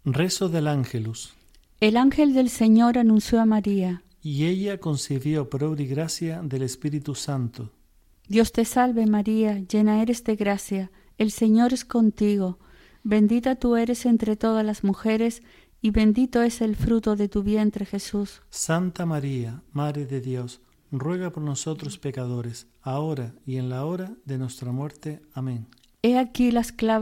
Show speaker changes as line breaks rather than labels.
Rezo del Ángelus.
El ángel del Señor anunció a María.
Y ella concibió por obra y gracia del Espíritu Santo.
Dios te salve María, llena eres de gracia, el Señor es contigo. Bendita tú eres entre todas las mujeres, y bendito es el fruto de tu vientre Jesús.
Santa María, Madre de Dios, ruega por nosotros pecadores, ahora y en la hora de nuestra muerte. Amén.
He aquí la esclava